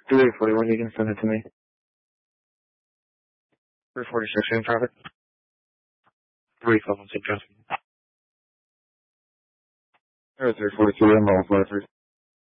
341, you can send it to me. 346, same traffic. 3 St. Joseph. 342, I'm all 43.